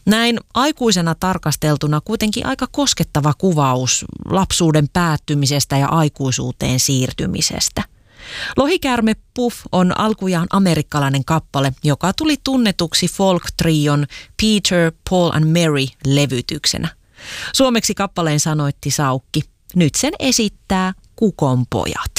Näin aikuisena tarkasteltuna kuitenkin aika koskettava kuvaus lapsuuden päättymisestä ja aikuisuuteen siirtymisestä. Lohikäärme Puff on alkujaan amerikkalainen kappale, joka tuli tunnetuksi folk-trion Peter, Paul and Mary-levytyksenä. Suomeksi kappaleen sanoitti Saukki. Nyt sen esittää Kukonpojat.